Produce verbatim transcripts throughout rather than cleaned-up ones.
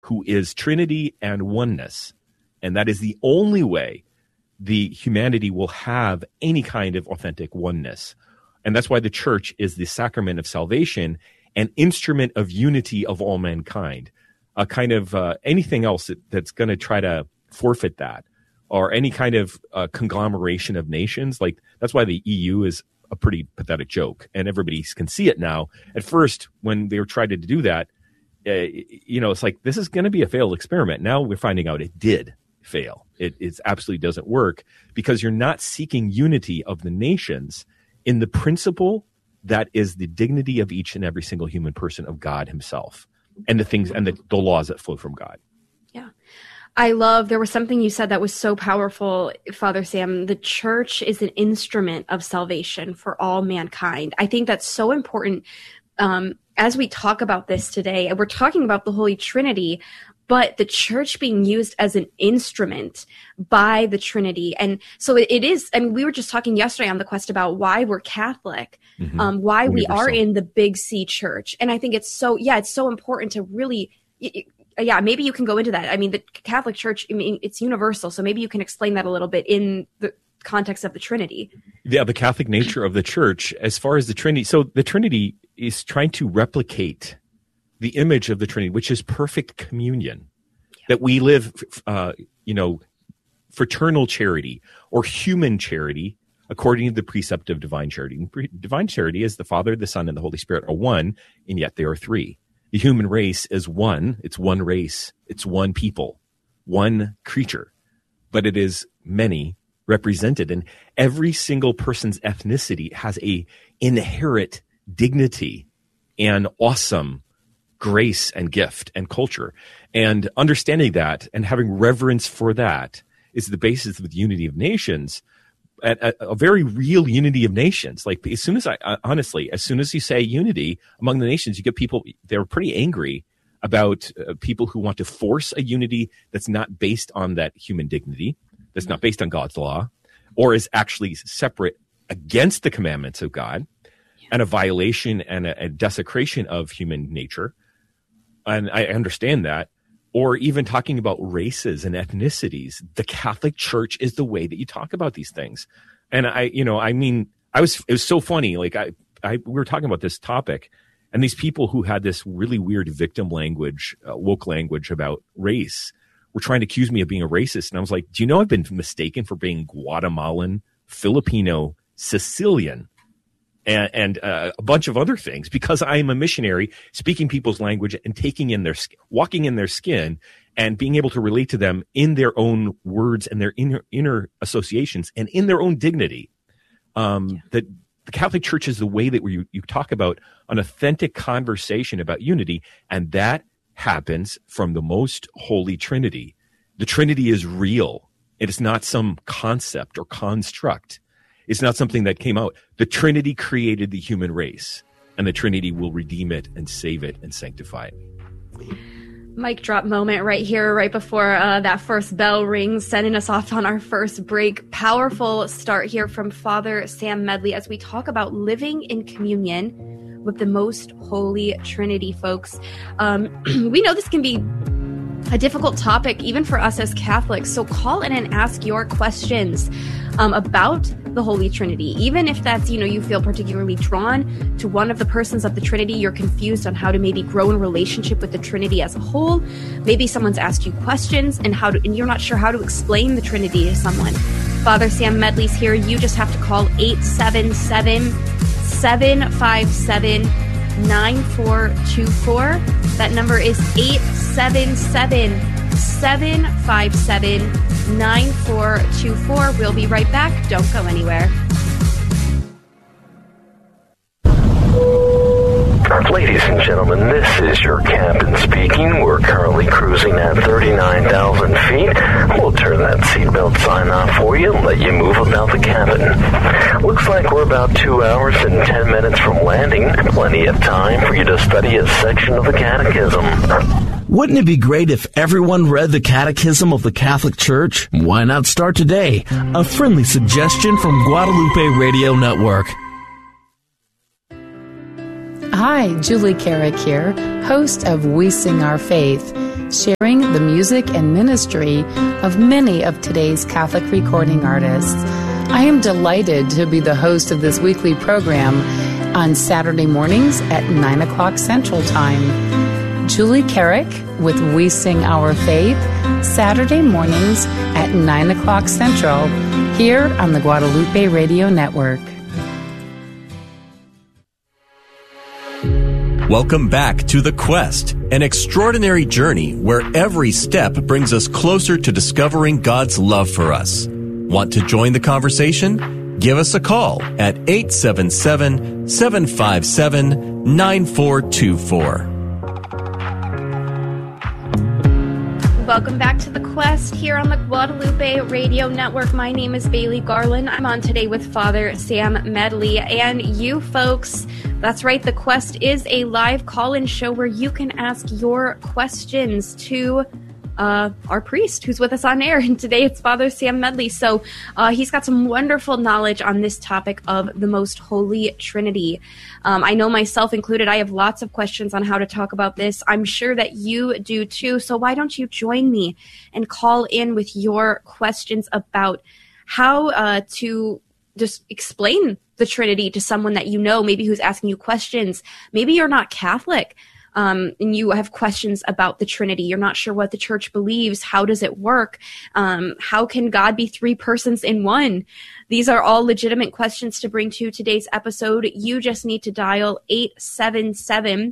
who is Trinity and oneness. And that is the only way the humanity will have any kind of authentic oneness. And that's why the church is the sacrament of salvation, an instrument of unity of all mankind. A kind of uh, anything else that, that's going to try to forfeit that, or any kind of uh, conglomeration of nations. Like, that's why the E U is a pretty pathetic joke, and everybody can see it now. At first, when they were trying to do that, uh, you know, it's like, this is going to be a failed experiment. Now we're finding out it did fail. It it's absolutely doesn't work, because you're not seeking unity of the nations in the principle that is the dignity of each and every single human person of God himself, and the things and the, the laws that flow from God. Yeah. I love, there was something you said that was so powerful, Father Sam. The church is an instrument of salvation for all mankind. I think that's so important. Um, as we talk about this today, and we're talking about the Holy Trinity, but the church being used as an instrument by the Trinity. And so it, it is, I mean, we were just talking yesterday on The Quest about why we're Catholic, mm-hmm. um, why Universal. We are in the Big C church. And I think it's so, yeah, it's so important to really, it, yeah, maybe you can go into that. I mean, the Catholic Church, I mean, it's universal. So maybe you can explain that a little bit in the context of the Trinity. Yeah, the Catholic nature of the church as far as the Trinity. So the Trinity is trying to replicate the image of the Trinity, which is perfect communion, yeah. that we live, uh, you know, fraternal charity or human charity according to the precept of divine charity. Divine charity is the Father, the Son, and the Holy Spirit are one, and yet they are three. The human race is one. It's one race. It's one people, one creature, but it is many represented. And every single person's ethnicity has a inherent dignity and awesome grace and gift and culture. And understanding that and having reverence for that is the basis of the unity of nations. A, a, a very real unity of nations. Like, as soon as I, uh, honestly, as soon as you say unity among the nations, you get people, they're pretty angry about uh, people who want to force a unity that's not based on that human dignity, that's not based on God's law, or is actually separate against the commandments of God, yeah. and a violation and a, a desecration of human nature. And I understand that. Or even talking about races and ethnicities. The Catholic Church is the way that you talk about these things. And I, you know, I mean, I was, it was so funny. Like I, I, we were talking about this topic, and these people who had this really weird victim language, uh, woke language about race were trying to accuse me of being a racist. And I was like, do you know I've been mistaken for being Guatemalan, Filipino, Sicilian, and, and uh, a bunch of other things, because I am a missionary speaking people's language and taking in their, walking in their skin and being able to relate to them in their own words and their inner, inner associations and in their own dignity. Um, yeah. That the Catholic Church is the way that you, you talk about an authentic conversation about unity, and that happens from the most holy Trinity. The Trinity is real. It is not some concept or construct. It's not something that came out. The Trinity created the human race, and the Trinity will redeem it and save it and sanctify it. Mic drop moment right here, right before uh, that first bell rings, sending us off on our first break. Powerful start here from Father Sam Medley as we talk about living in communion with the most holy Trinity, folks. Um, we know this can be a difficult topic, even for us as Catholics. So call in and ask your questions um, about the Holy Trinity. Even if that's, you know, you feel particularly drawn to one of the persons of the Trinity, you're confused on how to maybe grow in relationship with the Trinity as a whole. Maybe someone's asked you questions and how to, and you're not sure how to explain the Trinity to someone. Father Sam Medley's here. You just have to call eight seven seven, seven five seven, nine four two four. That number is eight seven seven, seven five seven, nine four two four. We'll be right back. Don't go anywhere. Ladies and gentlemen, this is your captain speaking. We're currently cruising at thirty-nine thousand feet. We'll turn that seatbelt sign off for you and let you move about the cabin. Looks like we're about two hours and ten minutes from landing. Plenty of time for you to study a section of the Catechism. Wouldn't it be great if everyone read the Catechism of the Catholic Church? Why not start today? A friendly suggestion from Guadalupe Radio Network. Hi, Julie Carrick here, host of We Sing Our Faith. sharing the music and ministry of many of today's Catholic recording artists. I am delighted to be the host of this weekly program on Saturday mornings at nine o'clock Central Time. Julie Carrick with We Sing Our Faith, Saturday mornings at nine o'clock Central, here on the Guadalupe Radio Network. Welcome back to The Quest, an extraordinary journey where every step brings us closer to discovering God's love for us. Want to join the conversation? Give us a call at eight seven seven, seven five seven, nine four two four. Welcome back to The Quest here on the Guadalupe Radio Network. My name is Bailey Garland. I'm on today with Father Sam Medley. And you folks, that's right, The Quest is a live call-in show where you can ask your questions to uh, our priest who's with us on air. And today it's Father Sam Medley. So uh, he's got some wonderful knowledge on this topic of the Most Holy Trinity. Um, I know myself included, I have lots of questions on how to talk about this. I'm sure that you do too. So why don't you join me and call in with your questions about how uh, to just explain the Trinity to someone that you know, maybe who's asking you questions. Maybe you're not Catholic um, and you have questions about the Trinity. You're not sure what the church believes. How does it work? Um, how can God be three persons in one? These are all legitimate questions to bring to today's episode. You just need to dial eight seven seven,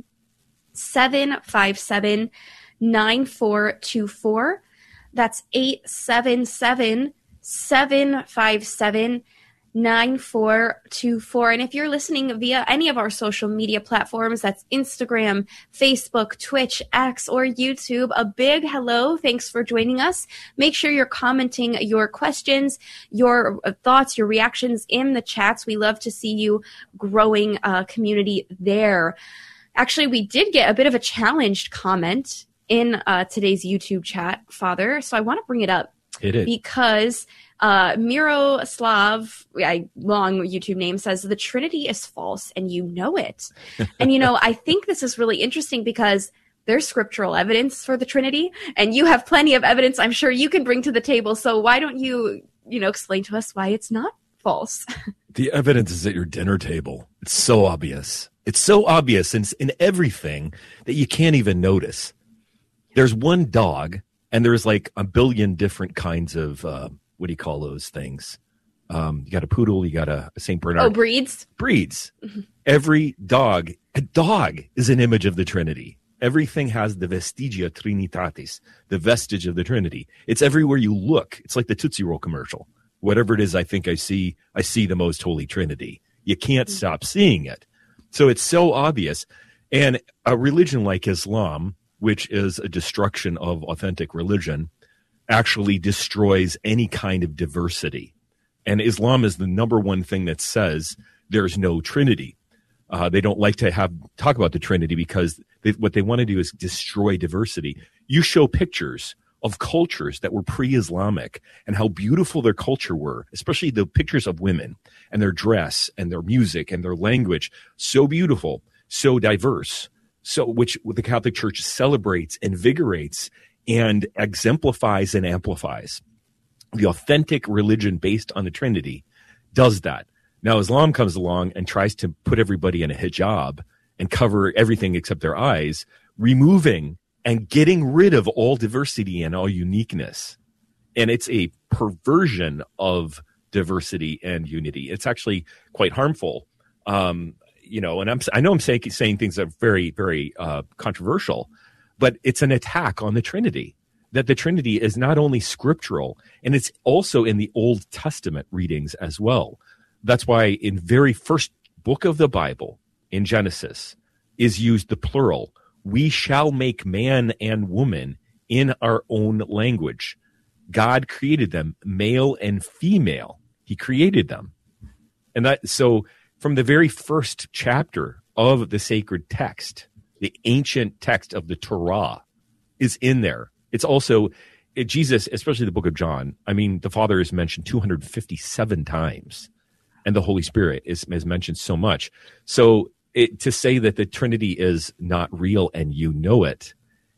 seven five seven, nine four two four. That's eight seven seven, seven five seven, nine four two four. And if you're listening via any of our social media platforms, that's Instagram, Facebook, Twitch, X, or YouTube, a big hello. Thanks for joining us. Make sure you're commenting your questions, your thoughts, your reactions in the chats. We love to see you growing a community there. Actually, we did get a bit of a challenged comment in uh, today's YouTube chat, Father. So I want to bring it up. It is. Because uh, Miroslav, I, long YouTube name, says the Trinity is false and you know it. And, you know, I think this is really interesting because there's scriptural evidence for the Trinity and you have plenty of evidence I'm sure you can bring to the table. So why don't you, you know, explain to us why it's not false? The evidence is at your dinner table. It's so obvious. It's so obvious in, in everything that you can't even notice. There's one dog and there's like a billion different kinds of, uh, what do you call those things? Um, you got a poodle, you got a, a Saint Bernard. Oh, breeds? Breeds. Mm-hmm. Every dog, a dog is an image of the Trinity. Everything has the vestigia Trinitatis, the vestige of the Trinity. It's everywhere you look. It's like the Tootsie Roll commercial. Whatever it is I think I see, I see the Most Holy Trinity. You can't mm-hmm. stop seeing it. So it's so obvious. And a religion like Islam, which is a destruction of authentic religion, actually destroys any kind of diversity. And Islam is the number one thing that says there's no Trinity. Uh, they don't like to have talk about the Trinity because they, what they want to do is destroy diversity. You show pictures of cultures that were pre-Islamic and how beautiful their culture were, especially the pictures of women and their dress and their music and their language. So beautiful, so diverse. So, which the Catholic Church celebrates, invigorates, and exemplifies and amplifies. The authentic religion based on the Trinity does that. Now, Islam comes along and tries to put everybody in a hijab and cover everything except their eyes, removing and getting rid of all diversity and all uniqueness. And it's a perversion of diversity and unity. It's actually quite harmful. Um, You know, and I'm, I know I'm saying, saying things that are very, very uh, controversial, but it's an attack on the Trinity, that the Trinity is not only scriptural, and it's also in the Old Testament readings as well. That's why in very first book of the Bible, in Genesis, is used the plural. We shall make man and woman in our own language. God created them, male and female. He created them. And that, so from the very first chapter of the sacred text, the ancient text of the Torah is in there. It's also it, Jesus, especially the book of John. I mean, the Father is mentioned two hundred fifty-seven times, and the Holy Spirit is, is mentioned so much. So it, to say that the Trinity is not real and you know it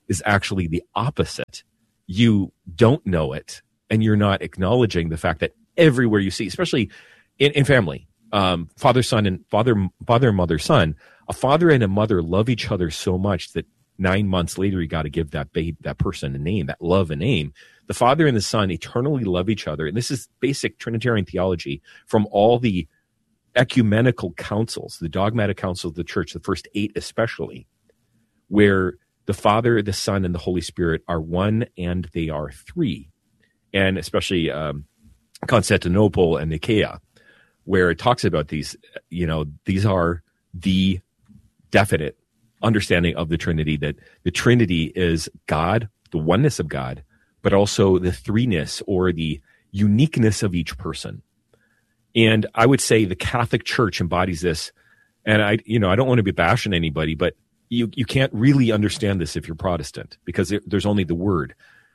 is actually the opposite. You don't know it, and you're not acknowledging the fact that everywhere you see, especially in, in family, um, father, son, and father, father, mother, son, a father and a mother love each other so much that nine months later, you got to give that babe, that person a name, that love a name. The Father and the Son eternally love each other. And this is basic Trinitarian theology from all the ecumenical councils, the dogmatic councils of the church, the first eight especially, where the Father, the Son, and the Holy Spirit are one and they are three. And especially um, Constantinople and Nicaea, where it talks about these, you know, these are the definite understanding of the Trinity, that the Trinity is God, the oneness of God, but also the threeness or the uniqueness of each person. And I would say the Catholic Church embodies this. And I, you know, I don't want to be bashing anybody, but you, you can't really understand this if you're Protestant, because there, there's only the Word.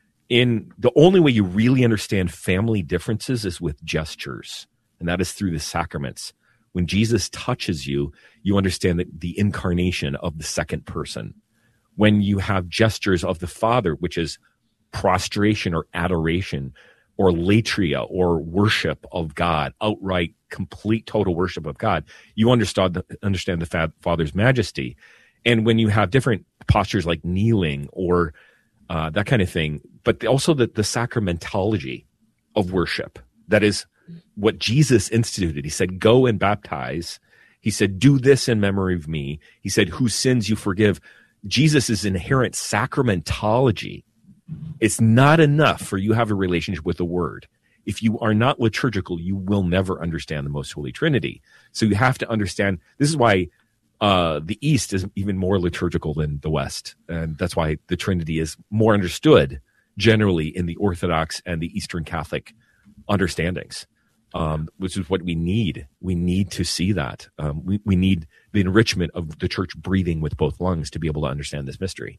In the only way you really understand family differences is with gestures, and that is through the sacraments. When Jesus touches you, you understand that the incarnation of the second person. When you have gestures of the Father, which is prostration or adoration or latria or worship of God, outright, complete, total worship of God, you understand the, understand the Father's majesty. And when you have different postures like kneeling or uh, that kind of thing, but also the, the sacramentology of worship, that is what Jesus instituted. He said, go and baptize. He said, do this in memory of me. He said, whose sins you forgive. Jesus' inherent sacramentology. It's not enough for you to have a relationship with the Word. If you are not liturgical, you will never understand the Most Holy Trinity. So you have to understand, this is why uh, the East is even more liturgical than the West. And that's why the Trinity is more understood generally in the Orthodox and the Eastern Catholic understandings. Um, which is what we need. We need to see that. Um, we, we need the enrichment of the church breathing with both lungs to be able to understand this mystery.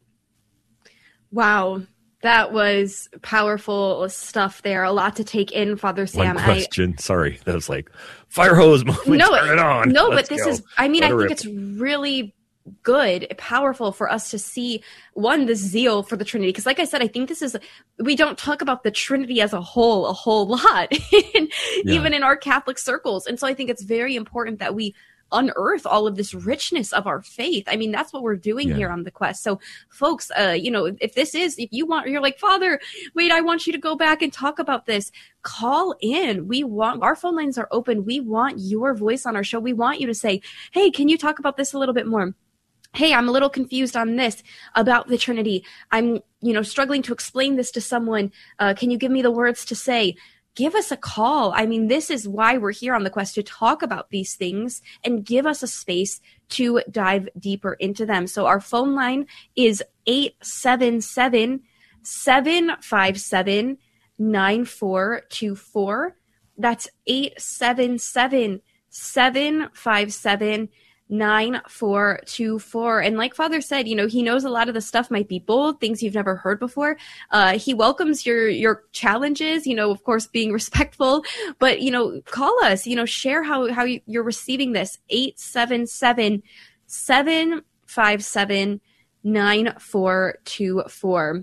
Wow. That was powerful stuff there. A lot to take in, Father Sam. One question. I, Sorry. That was like fire hose moment. No, Turn it on. No, Let's but this go. is, I mean, Let I think rip. it's really good, powerful for us to see, one, the zeal for the Trinity. Because like I said, I think this is, we don't talk about the Trinity as a whole, a whole lot, in, yeah. even in our Catholic circles. And so I think it's very important that we unearth all of this richness of our faith. I mean, that's what we're doing yeah. here on The Quest. So folks, uh, you know, if this is, if you want, you're like, Father, wait, I want you to go back and talk about this. Call in. We want, our phone lines are open. We want your voice on our show. We want you to say, hey, can you talk about this a little bit more? Hey, I'm a little confused on this about the Trinity. I'm, you know, struggling to explain this to someone. Uh, can you give me the words to say? Give us a call. I mean, this is why we're here on The Quest, to talk about these things and give us a space to dive deeper into them. So our phone line is eight seven seven, seven five seven, nine four two four. That's eight seven seven, seven five seven, nine four two four. And like Father said, you know, he knows a lot of the stuff might be bold, things you've never heard before. Uh, he welcomes your, your challenges, you know, of course, being respectful, but, you know, call us, you know, share how, how you're receiving this. eight seven seven, seven five seven, nine four two four.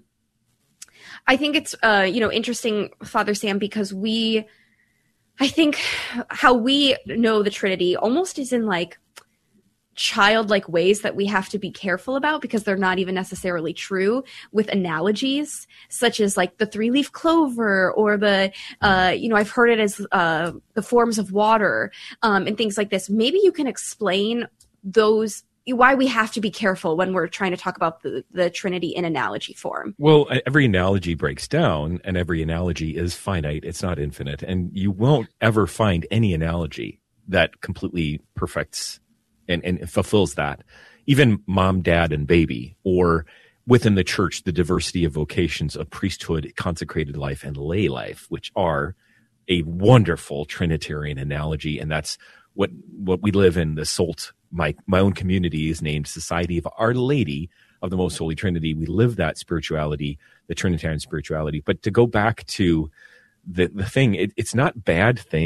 I think it's, uh, you know, interesting, Father Sam, because we, I think how we know the Trinity almost is in like childlike ways that we have to be careful about, because they're not even necessarily true, with analogies such as like the three-leaf clover or the, uh, you know, I've heard it as uh, the forms of water um, and things like this. Maybe you can explain those, why we have to be careful when we're trying to talk about the, the Trinity in analogy form. Well, every analogy breaks down, and every analogy is finite. It's not infinite. And you won't ever find any analogy that completely perfects and, and fulfills that. Even mom, dad, and baby, or within the church, the diversity of vocations of priesthood, consecrated life, and lay life, which are a wonderful Trinitarian analogy. And that's what, what we live in. The S O L T, my, my own community, is named Society of Our Lady of the Most Holy Trinity. We live that spirituality, the Trinitarian spirituality. But to go back to the, the thing, it, it's not bad thing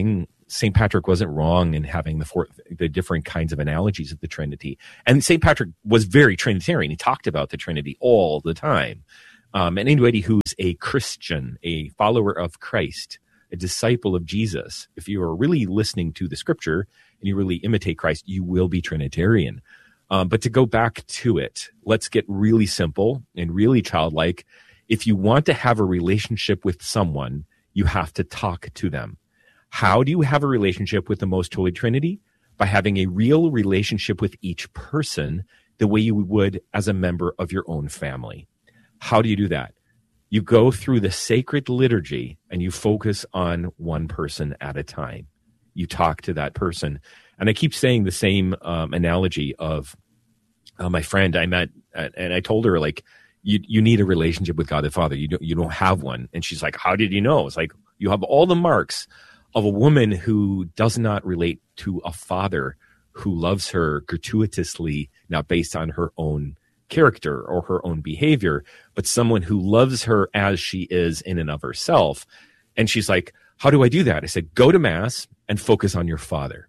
Saint Patrick wasn't wrong in having the four, the different kinds of analogies of the Trinity. And Saint Patrick was very Trinitarian. He talked about the Trinity all the time. Um, and anybody who's a Christian, a follower of Christ, a disciple of Jesus, if you are really listening to the scripture and you really imitate Christ, you will be Trinitarian. Um, but to go back to it, let's get really simple and really childlike. If you want to have a relationship with someone, you have to talk to them. How do you have a relationship with the Most Holy Trinity? By having a real relationship with each person the way you would as a member of your own family. How do you do that? You go through the sacred liturgy and you focus on one person at a time. You talk to that person. And I keep saying the same um, analogy of uh, my friend I met, uh, and I told her, like, you you need a relationship with God the Father. You don't, you don't have one. And she's like, how did you know? It's like, you have all the marks of a woman who does not relate to a father who loves her gratuitously, not based on her own character or her own behavior, but someone who loves her as she is in and of herself. And she's like, how do I do that? I said, go to Mass and focus on your father.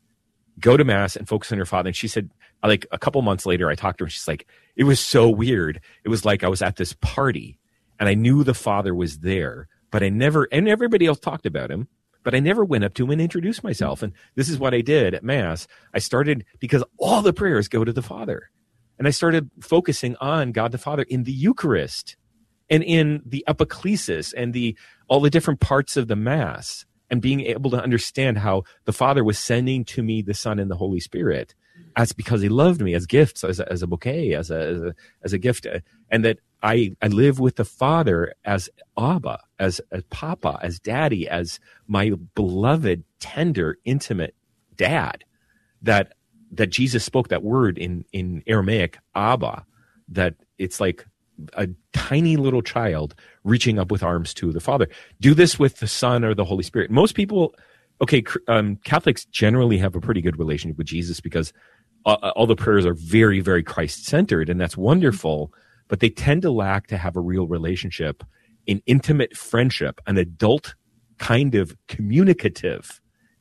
Go to Mass and focus on your father. And she said, like a couple months later, I talked to her and she's like, it was so weird. It was like I was at this party and I knew the father was there, but I never, and everybody else talked about him, but I never went up to him and introduced myself. And this is what I did at Mass. I started, because all the prayers go to the Father. And I started focusing on God the Father in the Eucharist and in the epiclesis and the all the different parts of the Mass, and being able to understand how the Father was sending to me the Son and the Holy Spirit as because he loved me as gifts, as a, as a bouquet, as a, as a as a gift, and that I I live with the Father as Abba, as as Papa, as Daddy, as my beloved, tender, intimate Dad. That that Jesus spoke that word in in Aramaic, Abba, that it's like a tiny little child reaching up with arms to the Father. Do this with the Son or the Holy Spirit. Most people, okay, um, Catholics generally have a pretty good relationship with Jesus because uh, all the prayers are very, very Christ-centered, and that's wonderful, but they tend to lack to have a real relationship, an intimate friendship, an adult kind of communicative,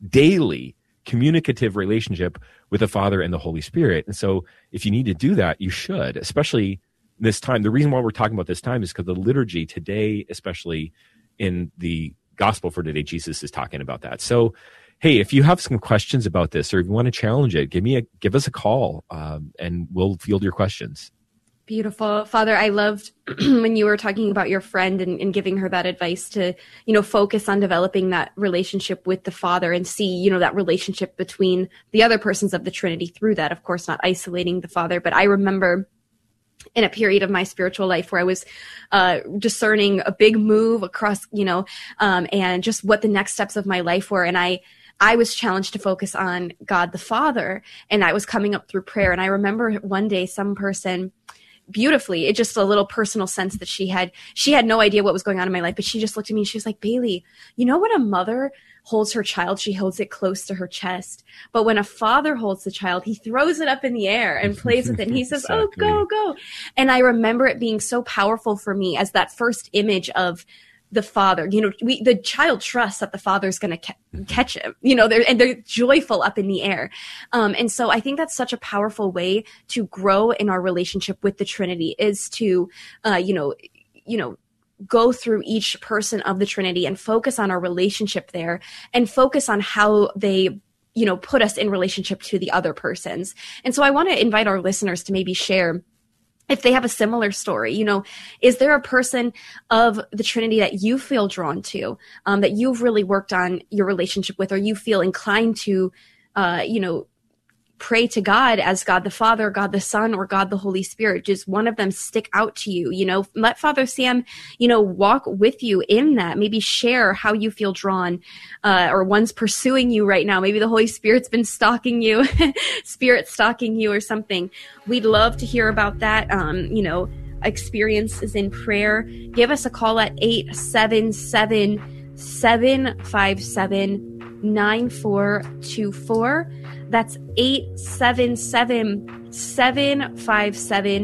daily communicative relationship with the Father and the Holy Spirit. And so if you need to do that, you should, especially this time. The reason why we're talking about this time is because the liturgy today, especially in the gospel for today, Jesus is talking about that. So, hey, if you have some questions about this, or if you want to challenge it, give me a, give us a call, um, and we'll field your questions. Beautiful. Father, I loved when you were talking about your friend and, and giving her that advice to, you know, focus on developing that relationship with the Father and see, you know, that relationship between the other persons of the Trinity through that, of course, not isolating the Father. But I remember in a period of my spiritual life where I was uh, discerning a big move across, you know, um, and just what the next steps of my life were. And I, I was challenged to focus on God the Father, and I was coming up through prayer. And I remember one day some person beautifully, it just a little personal sense that she had, she had no idea what was going on in my life, but she just looked at me and she was like, Bailey, you know, when a mother holds her child, she holds it close to her chest. But when a father holds the child, he throws it up in the air and plays with it. And he says, exactly. Oh, go, go. And I remember it being so powerful for me as that first image of the Father. You know, we, the child trusts that the Father's going to ca- catch him, you know, they're, and they're joyful up in the air. Um, and so I think that's such a powerful way to grow in our relationship with the Trinity, is to, uh, you know, you know, go through each person of the Trinity and focus on our relationship there, and focus on how they, you know, put us in relationship to the other persons. And so I want to invite our listeners to maybe share if they have a similar story. You know, is there a person of the Trinity that you feel drawn to, um, that you've really worked on your relationship with, or you feel inclined to, uh, you know, pray to God as God the Father, God the Son, or God the Holy Spirit? Just one of them stick out to you, you know, let Father Sam, you know, walk with you in that. Maybe share how you feel drawn, uh, or one's pursuing you right now. Maybe the Holy Spirit's been stalking you, spirit stalking you or something. We'd love to hear about that. Um, you know, experiences in prayer. Give us a call at eight seven seven, seven five seven, nine four two four. That's eight seven seven, seven five seven,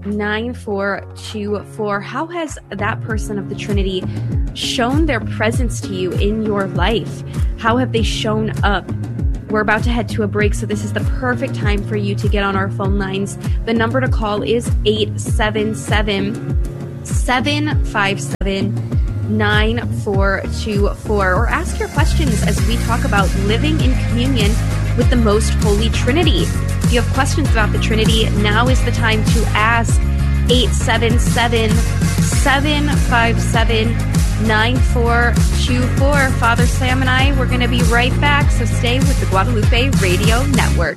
nine four two four. How has that person of the Trinity shown their presence to you in your life? How have they shown up? We're about to head to a break, so this is the perfect time for you to get on our phone lines. The number to call is eight seven seven, seven five seven, nine four two four, or ask your questions as we talk about living in communion with the Most Holy Trinity. If you have questions about the Trinity, now is the time to ask. Eight seven seven, seven five seven, nine four two four. Father Sam and I, we're going to be right back, so stay with the Guadalupe Radio Network.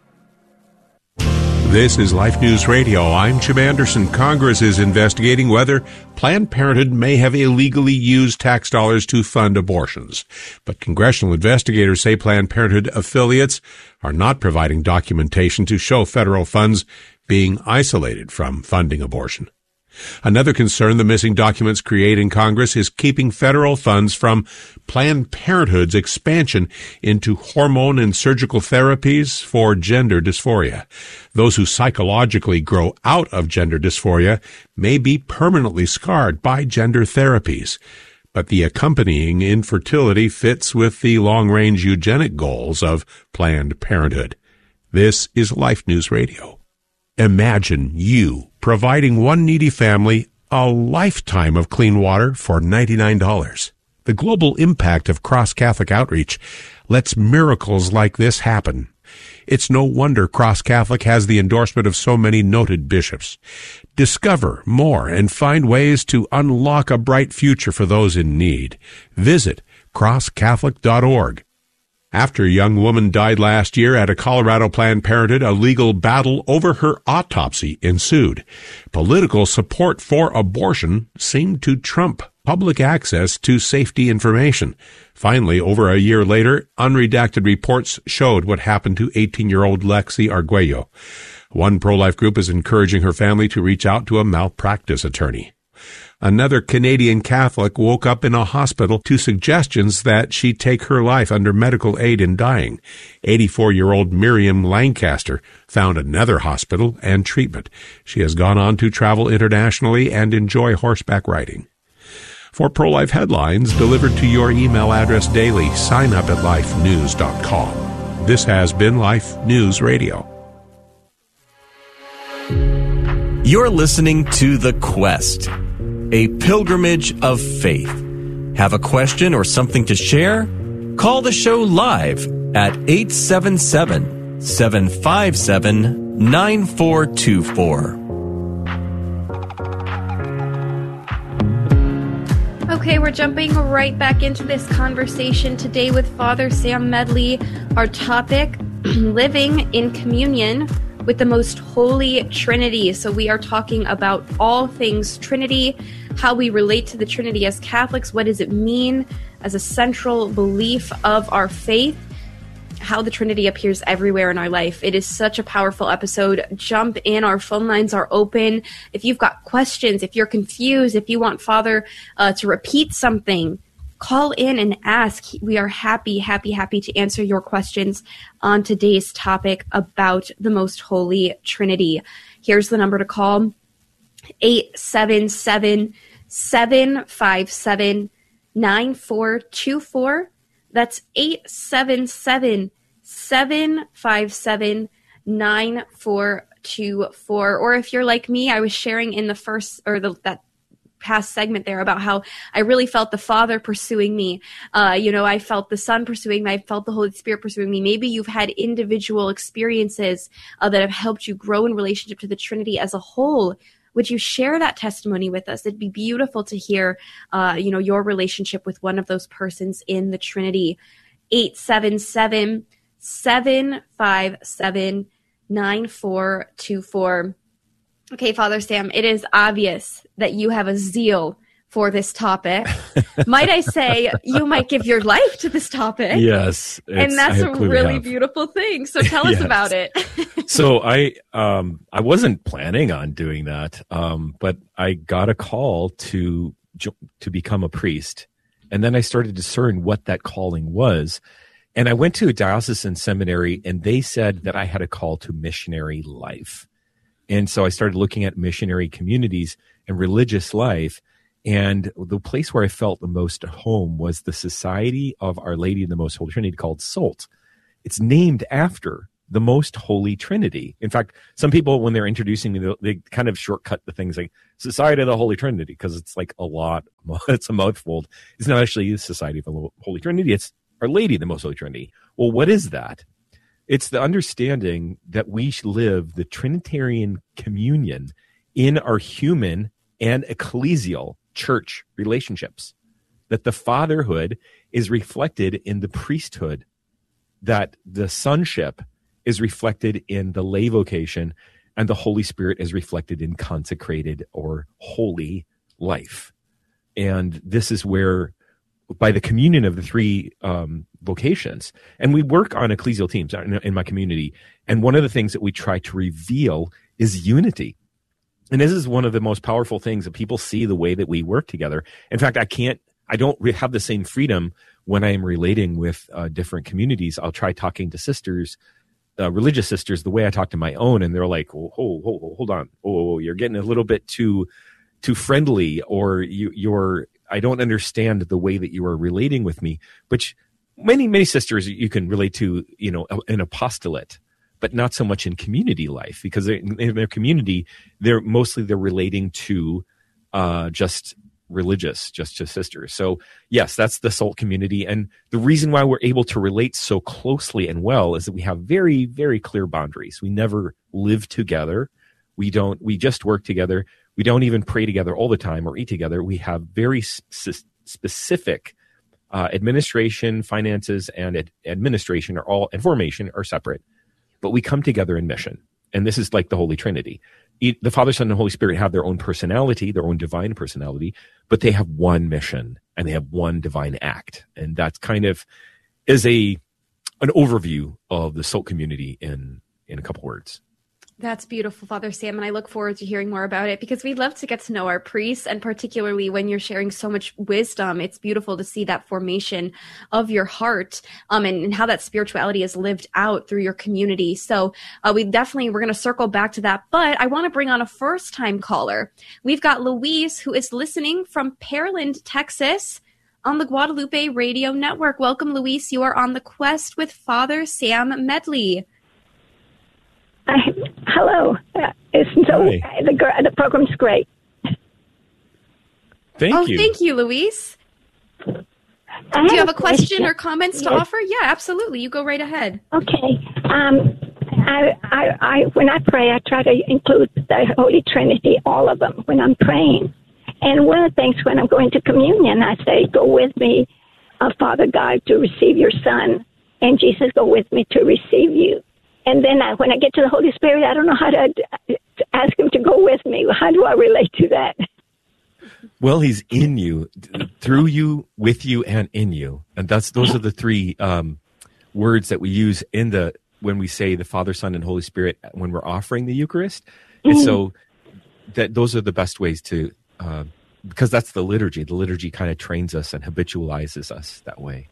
This is Life News Radio. I'm Jim Anderson. Congress is investigating whether Planned Parenthood may have illegally used tax dollars to fund abortions. But congressional investigators say Planned Parenthood affiliates are not providing documentation to show federal funds being isolated from funding abortion. Another concern the missing documents create in Congress is keeping federal funds from Planned Parenthood's expansion into hormone and surgical therapies for gender dysphoria. Those who psychologically grow out of gender dysphoria may be permanently scarred by gender therapies. But the accompanying infertility fits with the long-range eugenic goals of Planned Parenthood. This is Life News Radio. Imagine you providing one needy family a lifetime of clean water for ninety-nine dollars. The global impact of Cross Catholic Outreach lets miracles like this happen. It's no wonder Cross Catholic has the endorsement of so many noted bishops. Discover more and find ways to unlock a bright future for those in need. Visit cross catholic dot org. After a young woman died last year at a Colorado Planned Parenthood, a legal battle over her autopsy ensued. Political support for abortion seemed to trump public access to safety information. Finally, over a year later, unredacted reports showed what happened to eighteen-year-old Lexi Arguello. One pro-life group is encouraging her family to reach out to a malpractice attorney. Another Canadian Catholic woke up in a hospital to suggestions that she take her life under medical aid in dying. eighty-four-year-old Miriam Lancaster found another hospital and treatment. She has gone on to travel internationally and enjoy horseback riding. For pro-life headlines delivered to your email address daily, sign up at life news dot com. This has been Life News Radio. You're listening to The Quest, a pilgrimage of faith. Have a question or something to share? Call the show live at eight seven seven, seven five seven, nine four two four. Okay, we're jumping right back into this conversation today with Father Sam Medley. Our topic, living in communion with the Most Holy Trinity. So we are talking about all things Trinity, how we relate to the Trinity as Catholics, what does it mean as a central belief of our faith, how the Trinity appears everywhere in our life. It is such a powerful episode. Jump in. Our phone lines are open. If you've got questions, if you're confused, if you want Father uh, to repeat something, call in and ask. We are happy, happy, happy to answer your questions on today's topic about the Most Holy Trinity. Here's the number to call, eight seven seven, seven five seven, nine four two four. That's eight seven seven, seven five seven, nine four two four. Or if you're like me, I was sharing in the first, or the, that past segment there about how I really felt the Father pursuing me. Uh, you know, I felt the Son pursuing me. I felt the Holy Spirit pursuing me. Maybe you've had individual experiences uh, that have helped you grow in relationship to the Trinity as a whole. Would you share that testimony with us? It'd be beautiful to hear, uh, you know, your relationship with one of those persons in the Trinity. eight seven seven, seven five seven, nine four two four. Okay, Father Sam, it is obvious that you have a zeal for this topic. Might I say you might give your life to this topic? Yes. And that's a really have. beautiful thing. So tell us yes. about it. So I um, I wasn't planning on doing that, um, but I got a call to to become a priest. And then I started to discern what that calling was. And I went to a diocesan seminary, and they said that I had a call to missionary life. And so I started looking at missionary communities and religious life. And the place where I felt the most at home was the Society of Our Lady of the Most Holy Trinity, called SOLT. It's named after the Most Holy Trinity. In fact, some people, when they're introducing me, they kind of shortcut the things like Society of the Holy Trinity, because it's like a lot, it's a mouthful. It's not actually the Society of the Holy Trinity, it's Our Lady of the Most Holy Trinity. Well, what is that? It's the understanding that we live the Trinitarian communion in our human and ecclesial church relationships, that the fatherhood is reflected in the priesthood, that the sonship is reflected in the lay vocation, and the Holy Spirit is reflected in consecrated or holy life. And this is where, by the communion of the three um, vocations, and we work on ecclesial teams in, in my community, and one of the things that we try to reveal is unity. And this is one of the most powerful things that people see the way that we work together. In fact, I can't, I don't re- have the same freedom when I am relating with uh, different communities. I'll try talking to sisters, uh, religious sisters, the way I talk to my own, and they're like, oh, hold, hold, hold on. Oh, you're getting a little bit too, too friendly, or you, you're, I don't understand the way that you are relating with me. But many, many sisters you can relate to, you know, an apostolate, but not so much in community life, because in their community, they're mostly they're relating to uh, just religious, just to sisters. So yes, that's the SOLT community. And the reason why we're able to relate so closely and well is that we have very, very clear boundaries. We never live together. We don't, we just work together. We don't even pray together all the time or eat together. We have very sp- specific uh, administration, finances, and ad- administration are all, and formation are separate. But we come together in mission. And this is like the Holy Trinity. It, the Father, Son, and Holy Spirit have their own personality, their own divine personality, but they have one mission and they have one divine act. And that's kind of is a an overview of the SOLT community in, in a couple words. That's beautiful, Father Sam, and I look forward to hearing more about it, because we love to get to know our priests, and particularly when you're sharing so much wisdom, it's beautiful to see that formation of your heart um, and, and how that spirituality is lived out through your community. So uh, we definitely, we're going to circle back to that, but I want to bring on a first-time caller. We've got Luis, who is listening from Pearland, Texas, on the Guadalupe Radio Network. Welcome, Luis. You are on The Quest with Father Sam Medley. Uh, hello. Uh, it's so Hi. the the program's great. Thank oh, you. thank you, Luis. I Do you have a question, question or comments to yes. offer? Yeah, absolutely. You go right ahead. Okay. Um, I, I, I, when I pray, I try to include the Holy Trinity, all of them, when I'm praying. And one of the things when I'm going to communion, I say, "Go with me, uh, Father God, to receive your Son, and Jesus, go with me to receive you." And then I, when I get to the Holy Spirit, I don't know how to, to ask him to go with me. How do I relate to that? Well, he's in you, through you, with you, and in you. And that's those are the three um, words that we use in the when we say the Father, Son, and Holy Spirit when we're offering the Eucharist. Mm-hmm. And so that those are the best ways to, uh, because that's the liturgy. The liturgy kind of trains us and habitualizes us that way.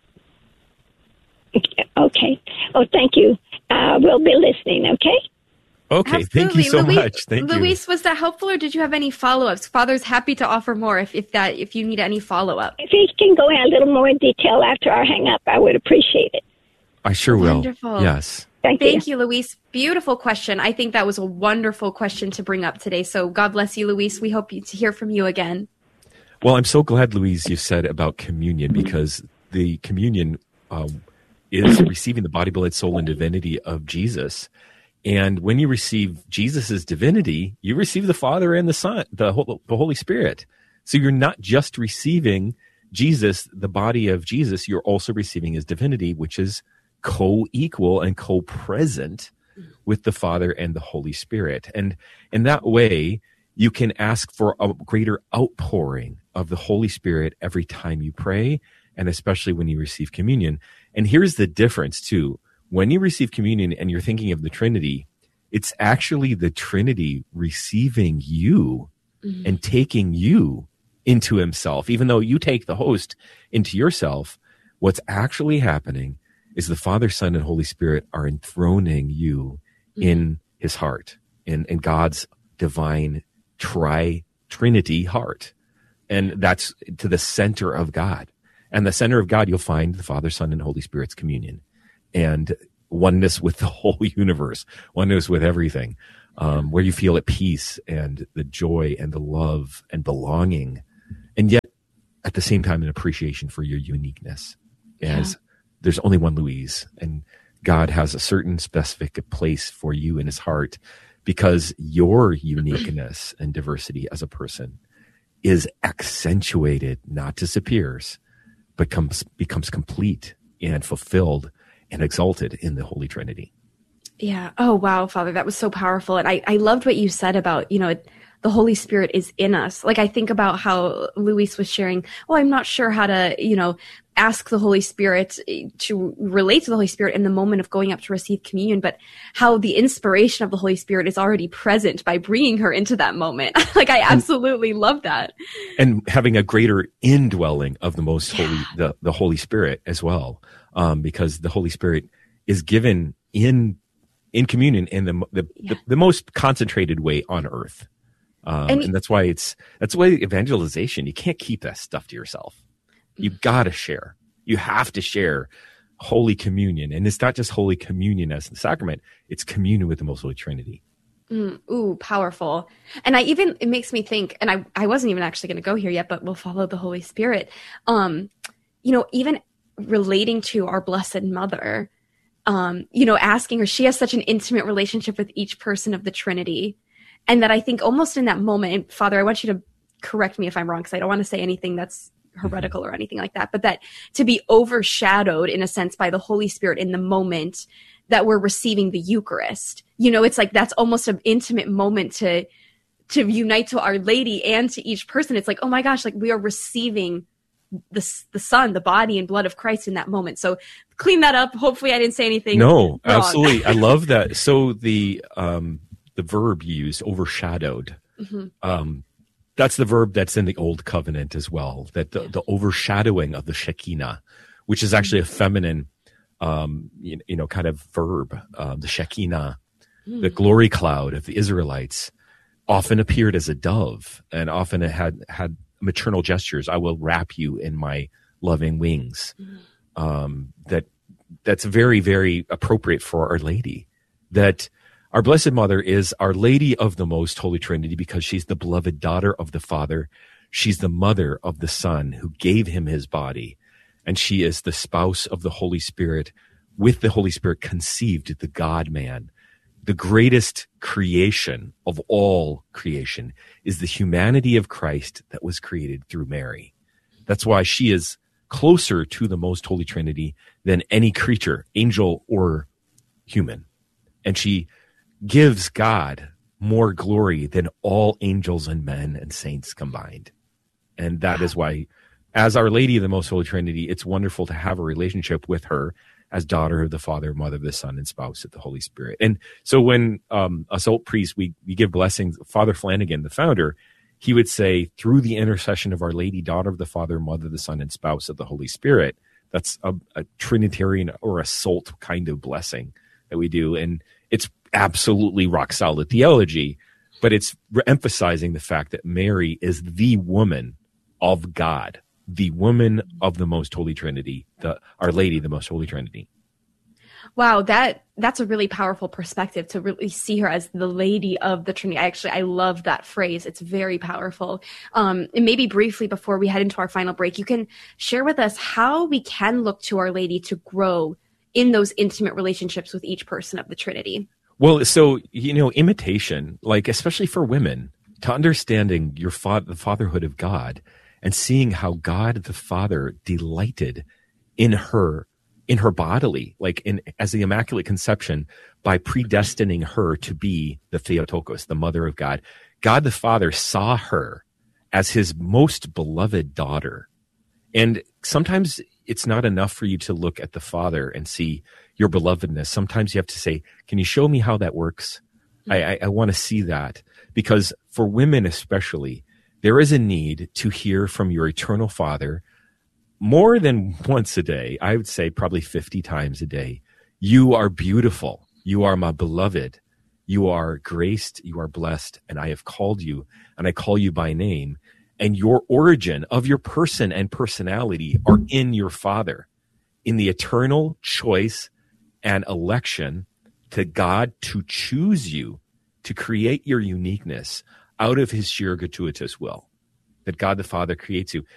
Okay. Oh, thank you. Uh, we'll be listening, okay? Okay, Absolutely. thank you so Luis, much. Thank you. Luis, was that helpful, or did you have any follow-ups? Father's happy to offer more if, if that if you need any follow-up. If you can go in a little more detail after our hang-up, I would appreciate it. I sure will. Wonderful. Yes. Thank, Thank you. you, Luis. Beautiful question. I think that was a wonderful question to bring up today. So God bless you, Luis. We hope you, to hear from you again. Well, I'm so glad, Louise, you said about communion, because the communion um, is receiving the body, blood, soul, and divinity of Jesus. And when you receive Jesus's divinity, you receive the Father and the Son, the, the Holy Spirit. So you're not just receiving Jesus, the body of Jesus, you're also receiving his divinity, which is co-equal and co-present with the Father and the Holy Spirit. And in that way, you can ask for a greater outpouring of the Holy Spirit every time you pray, and especially when you receive communion. And here's the difference, too. When you receive communion and you're thinking of the Trinity, it's actually the Trinity receiving you mm-hmm. and taking you into himself. Even though you take the host into yourself, what's actually happening is the Father, Son, and Holy Spirit are enthroning you mm-hmm. in his heart. in, in God's divine tri-trinity heart. And that's to the center of God. And the center of God, you'll find the Father, Son, and Holy Spirit's communion and oneness with the whole universe, oneness with everything, um, where you feel at peace and the joy and the love and belonging. And yet, at the same time, an appreciation for your uniqueness. As yeah. there's only one Louise, and God has a certain specific place for you in his heart because your uniqueness and diversity as a person is accentuated, not disappears, but comes, becomes complete and fulfilled and exalted in the Holy Trinity. Yeah. Oh, wow, Father, that was so powerful. And I, I loved what you said about, you know, the Holy Spirit is in us. Like I think about how Luis was sharing, oh, I'm not sure how to, you know, ask the Holy Spirit to relate to the Holy Spirit in the moment of going up to receive communion, but how the inspiration of the Holy Spirit is already present by bringing her into that moment. Like I absolutely and, love that. And having a greater indwelling of the most yeah. holy, the, the Holy Spirit as well. Um, because the Holy Spirit is given in, in communion in the, the, yeah. the, the most concentrated way on earth. Um, and, and that's why it's, that's why evangelization, you can't keep that stuff to yourself. You gotta share. You have to share Holy Communion. And it's not just Holy Communion as the sacrament, it's communion with the Most Holy Trinity. Mm, ooh, powerful. And I even, it makes me think, and I, I wasn't even actually going to go here yet, but we'll follow the Holy Spirit. Um, you know, even relating to our Blessed Mother, um, you know, asking her, she has such an intimate relationship with each person of the Trinity. And that I think almost in that moment, and Father, I want you to correct me if I'm wrong, because I don't want to say anything that's heretical or anything like that, but that to be overshadowed in a sense by the Holy Spirit in the moment that we're receiving the Eucharist. You know, it's like that's almost an intimate moment to to unite to Our Lady and to each person. It's like, oh my gosh, like we are receiving the the Son, the body and blood of Christ in that moment. So clean that up. Hopefully I didn't say anything No, wrong. Absolutely. I love that. So the um the verb you use, overshadowed, mm-hmm. um that's the verb that's in the Old Covenant as well, that the, the overshadowing of the Shekinah, which is actually a feminine, um, you, you know, kind of verb, um, the Shekinah, mm. the glory cloud of the Israelites, often appeared as a dove and often it had, had maternal gestures. I will wrap you in my loving wings. Mm. Um, that that's very, very appropriate for Our Lady. That Our Blessed Mother is Our Lady of the Most Holy Trinity because she's the beloved daughter of the Father. She's the mother of the Son who gave him his body. And she is the spouse of the Holy Spirit, with the Holy Spirit conceived the God-man. The greatest creation of all creation is the humanity of Christ that was created through Mary. That's why she is closer to the Most Holy Trinity than any creature, angel or human. And she gives God more glory than all angels and men and saints combined. And that is why, as Our Lady of the Most Holy Trinity, it's wonderful to have a relationship with her as daughter of the Father, mother of the Son, and spouse of the Holy Spirit. And so when um, us old priests, we, we give blessings, Father Flanagan, the founder, he would say, through the intercession of Our Lady, daughter of the Father, mother of the Son, and spouse of the Holy Spirit. That's a, a Trinitarian or a SALT kind of blessing that we do. And it's absolutely rock solid theology, but it's emphasizing the fact that Mary is the woman of God, the woman of the Most Holy Trinity, the Our Lady, the Most Holy Trinity. Wow, that that's a really powerful perspective to really see her as the Lady of the Trinity. I actually, I love that phrase. It's very powerful. Um, and maybe briefly before we head into our final break, you can share with us how we can look to Our Lady to grow in those intimate relationships with each person of the Trinity. Well, so, you know, imitation, like especially for women, to understanding your fa- the fatherhood of God and seeing how God the Father delighted in her, in her bodily, like in as the Immaculate Conception, by predestining her to be the Theotokos, the mother of God. God the Father saw her as his most beloved daughter. And sometimes it's not enough for you to look at the Father and see your belovedness. Sometimes you have to say, can you show me how that works? Mm-hmm. I, I, I want to see that. Because for women especially, there is a need to hear from your eternal Father more than once a day. I would say probably fifty times a day. You are beautiful. You are my beloved. You are graced, you are blessed, and I have called you, and I call you by name. And your origin of your person and personality are in your Father, in the eternal choice and election to God to choose you, to create your uniqueness out of his sheer gratuitous will. That God the Father creates you.